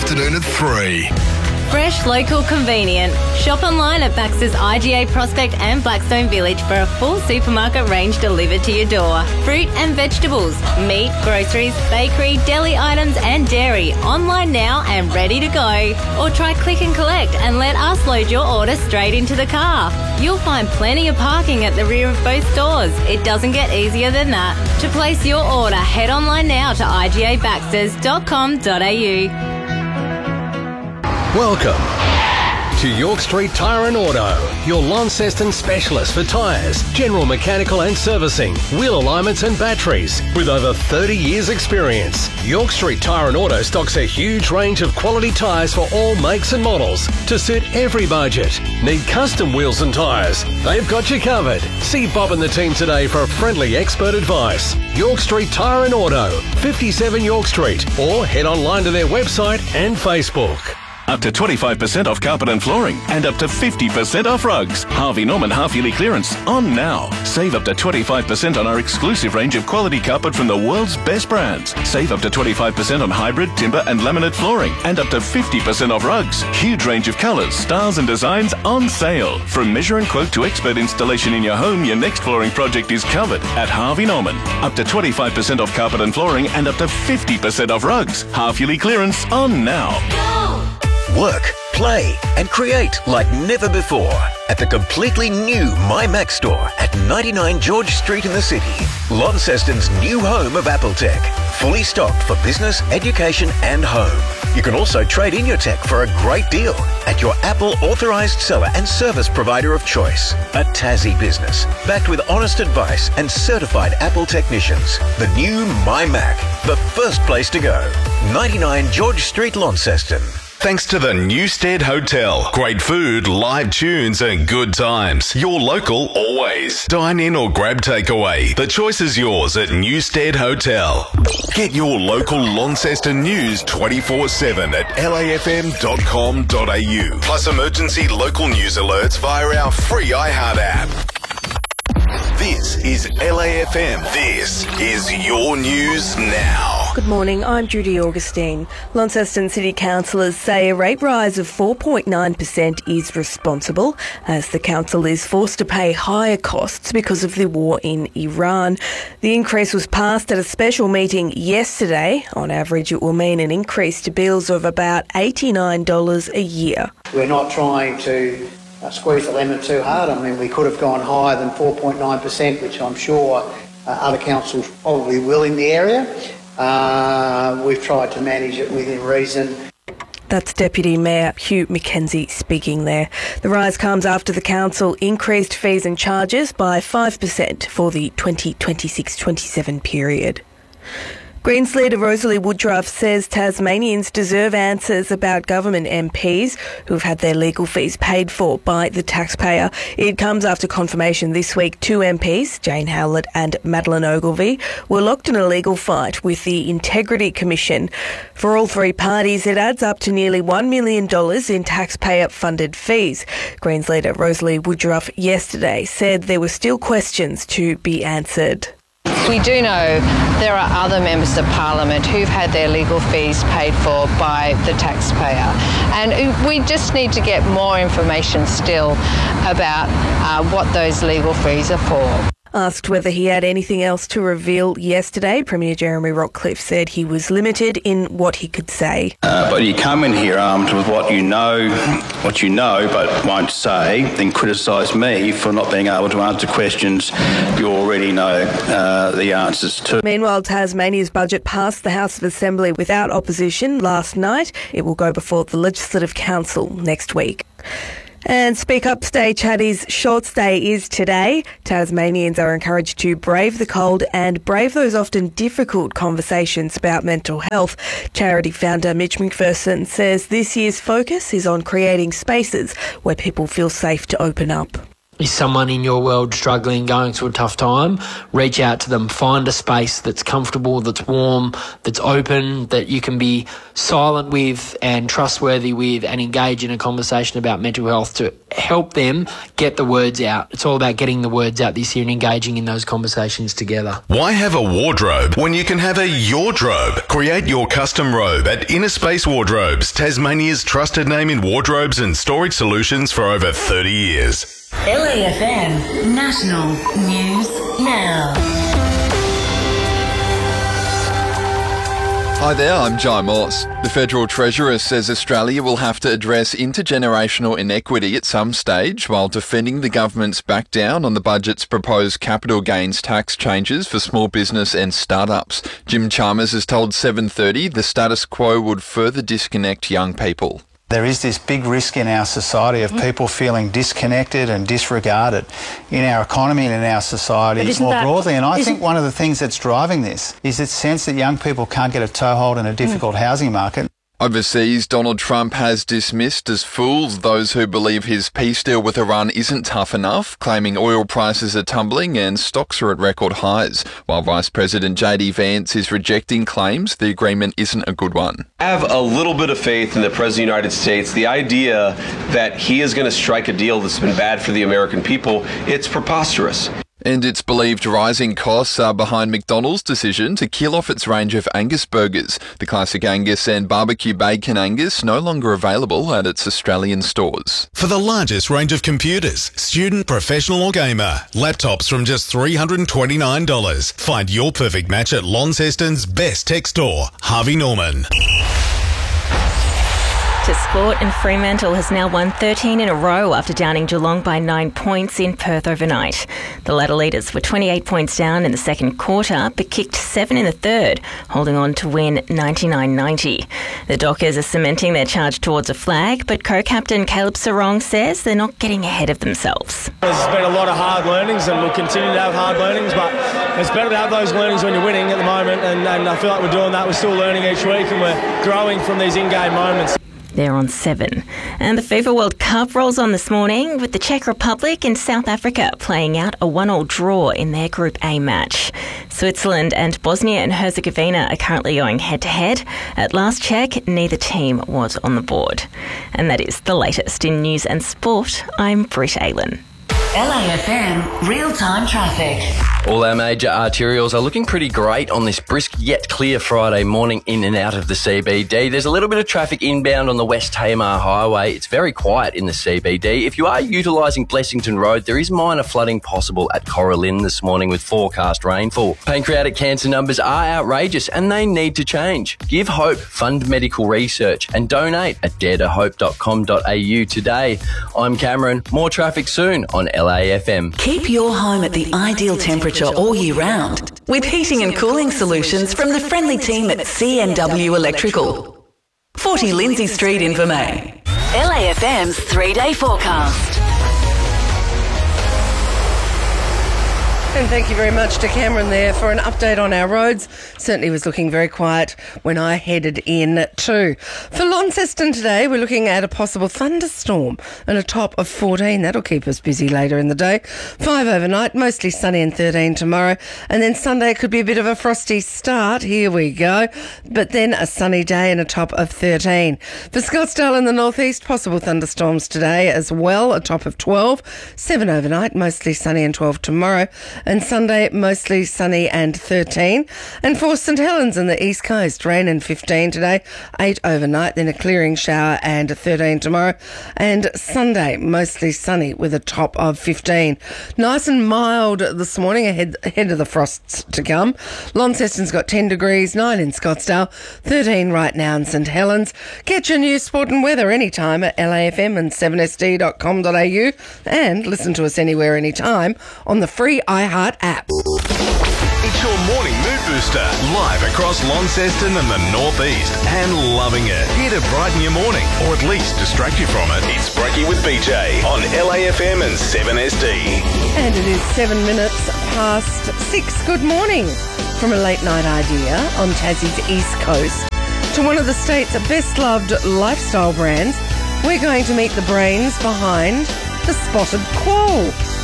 afternoon at 3. Fresh, local, convenient. Shop online at Baxter's IGA Prospect and Blackstone Village for a full supermarket range delivered to your door. Fruit and vegetables, meat, groceries, bakery, deli items and dairy. Online now and ready to go. Or try click and collect and let us load your order straight into the car. You'll find plenty of parking at the rear of both stores. It doesn't get easier than that. To place your order, head online now to igabaxters.com.au. Welcome to York Street Tyre and Auto, your Launceston specialist for tyres, general mechanical and servicing, wheel alignments and batteries. With over 30 years experience, York Street Tyre and Auto stocks a huge range of quality tyres for all makes and models to suit every budget. Need custom wheels and tyres? They've got you covered. See Bob and the team today for friendly expert advice. York Street Tyre and Auto, 57 York Street, or head online to their website and Facebook. Up to 25% off carpet and flooring and up to 50% off rugs. Harvey Norman half-yearly clearance on now. Save up to 25% on our exclusive range of quality carpet from the world's best brands. Save up to 25% on hybrid, timber and laminate flooring and up to 50% off rugs. Huge range of colours, styles and designs on sale. From measure and quote to expert installation in your home, your next flooring project is covered at Harvey Norman. Up to 25% off carpet and flooring and up to 50% off rugs. Half-yearly clearance on now. Work, play and create like never before at the completely new MyMac store at 99 George Street in the city. Launceston's new home of Apple Tech. Fully stocked for business, education and home. You can also trade in your tech for a great deal at your Apple authorised seller and service provider of choice. A Tassie business, backed with honest advice and certified Apple technicians. The new MyMac, the first place to go. 99 George Street, Launceston. Thanks to the Newstead Hotel. Great food, live tunes and good times. Your local always. Dine in or grab takeaway. The choice is yours at Newstead Hotel. Get your local Launceston news 24/7 at lafm.com.au. Plus emergency local news alerts via our free iHeart app. This is LAFM. This is your news now. Good morning, I'm Judy Augustine. Launceston City Councillors say a rate rise of 4.9% is responsible as the council is forced to pay higher costs because of the war in Iran. The increase was passed at a special meeting yesterday. On average, it will mean an increase to bills of about $89 a year. We're not trying to squeeze the lemon too hard. I mean, we could have gone higher than 4.9%, which I'm sure other councils probably will in the area. We've tried to manage it within reason. That's Deputy Mayor Hugh McKenzie speaking there. The rise comes after the council increased fees and charges by 5% for the 2026-27 period. Greens leader Rosalie Woodruff says Tasmanians deserve answers about government MPs who've had their legal fees paid for by the taxpayer. It comes after confirmation this week 2 MPs, Jane Howlett and Madeleine Ogilvie, were locked in a legal fight with the Integrity Commission. For all 3 parties, it adds up to nearly $1 million in taxpayer-funded fees. Greens leader Rosalie Woodruff yesterday said there were still questions to be answered. We do know there are other members of Parliament who've had their legal fees paid for by the taxpayer, and we just need to get more information still about what those legal fees are for. Asked whether he had anything else to reveal yesterday, Premier Jeremy Rockcliffe said he was limited in what he could say. But you come in here armed with what you know but won't say, then criticise me for not being able to answer questions you already know the answers to. Meanwhile, Tasmania's budget passed the House of Assembly without opposition last night. It will go before the Legislative Council next week. And Speak Up Stay Chatty's short stay is today. Tasmanians are encouraged to brave the cold and brave those often difficult conversations about mental health. Charity founder Mitch McPherson says this year's focus is on creating spaces where people feel safe to open up. is someone in your world struggling, going through a tough time, reach out to them. Find a space that's comfortable, that's warm, that's open, that you can be silent with and trustworthy with, and engage in a conversation about mental health to help them get the words out. It's all about getting the words out this year and engaging in those conversations together. Why have a wardrobe when you can have a yardrobe? Create your custom robe at Inner Space Wardrobes, Tasmania's trusted name in wardrobes and storage solutions for over 30 years. LAFM National News Now. Hi there, I'm Jai Morse. The Federal Treasurer says Australia will have to address intergenerational inequity at some stage while defending the government's back down on the budget's proposed capital gains tax changes for small business and startups. Jim Chalmers has told 7:30 the status quo would further disconnect young people. There is this big risk in our society of people feeling disconnected and disregarded in our economy and in our society more broadly. And I think one of the things that's driving this is this sense that young people can't get a toehold in a difficult housing market. Overseas, Donald Trump has dismissed as fools those who believe his peace deal with Iran isn't tough enough, claiming oil prices are tumbling and stocks are at record highs, while Vice President JD Vance is rejecting claims the agreement isn't a good one. I have a little bit of faith in the President of the United States. The idea that he is going to strike a deal that's been bad for the American people, it's preposterous. And it's believed rising costs are behind McDonald's decision to kill off its range of Angus burgers. The classic Angus and barbecue bacon Angus no longer available at its Australian stores. For the largest range of computers, student, professional or gamer, laptops from just $329. Find your perfect match at Launceston's best tech store, Harvey Norman. To sport, and Fremantle has now won 13 in a row after downing Geelong by 9 points in Perth overnight. The ladder leaders were 28 points down in the second quarter, but kicked 7 in the third, holding on to win 99-90. The Dockers are cementing their charge towards a flag, but co-captain Caleb Sarong says they're not getting ahead of themselves. There's been a lot of hard learnings, and we'll continue to have hard learnings, but it's better to have those learnings when you're winning at the moment, and I feel like we're doing that. We're still learning each week, and we're growing from these in-game moments. They're on 7. And the FIFA World Cup rolls on this morning with the Czech Republic and South Africa playing out a 1-1 draw in their Group A match. Switzerland and Bosnia and Herzegovina are currently going head-to-head. At last check, neither team was on the board. And that is the latest in news and sport. I'm Britt Aylen. LAFM real-time traffic. All our major arterials are looking pretty great on this brisk yet clear Friday morning in and out of the CBD. There's a little bit of traffic inbound on the West Tamar Highway. It's very quiet in the CBD. If you are utilising Blessington Road, there is minor flooding possible at Coralyn this morning with forecast rainfall. Pancreatic cancer numbers are outrageous and they need to change. Give hope, fund medical research and donate at daretohope.com.au today. I'm Cameron. More traffic soon on LAFM. Keep your home at the ideal temperature all year round with heating and cooling solutions from the friendly team at CNW Electrical. 40 Lindsay Street, Invermay. LAFM's 3-day forecast. And thank you very much to Cameron there for an update on our roads. Certainly was looking very quiet when I headed in too. For Launceston today, we're looking at a possible thunderstorm and a top of 14. That'll keep us busy later in the day. 5 overnight, mostly sunny and 13 tomorrow. And then Sunday could be a bit of a frosty start. Here we go. But then a sunny day and a top of 13. For Scottsdale in the northeast, possible thunderstorms today as well, a top of 12. 7 overnight, mostly sunny and 12 tomorrow. And Sunday, mostly sunny and 13. And for St Helens in the east coast, rain and 15 today, 8 overnight, then a clearing shower and 13 tomorrow. And Sunday, mostly sunny with a top of 15. Nice and mild this morning, ahead of the frosts to come. Launceston's got 10 degrees, 9 in Scottsdale, 13 right now in St Helens. Get your news, sport and weather anytime at LAFM and 7sd.com.au and listen to us anywhere, anytime on the free iHeart app. It's your morning mood booster, live across Launceston and the northeast, and loving it. Here to brighten your morning, or at least distract you from it. It's Brekkie with BJ on LAFM and 7SD. And it is 7 minutes past 6. Good morning. From a late night idea on Tassie's east coast to one of the state's best loved lifestyle brands, we're going to meet the brains behind the Spotted Quoll.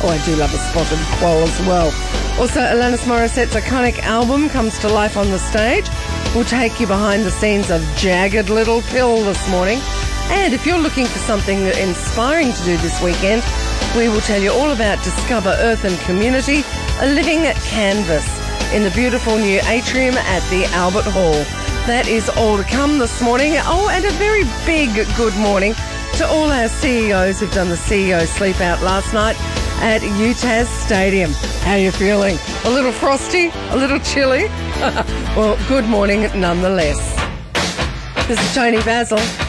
Oh, I do love a spotted quoll as well. Also, Alanis Morissette's iconic album comes to life on the stage. We'll take you behind the scenes of Jagged Little Pill this morning. And if you're looking for something inspiring to do this weekend, we will tell you all about Discover Earth and Community, a living canvas in the beautiful new atrium at the Albert Hall. That is all to come this morning. Oh, and a very big good morning to all our CEOs who've done the CEO sleep out last night at UTAS Stadium. How are you feeling? A little frosty? A little chilly? Well, good morning nonetheless. This is Tony Basil.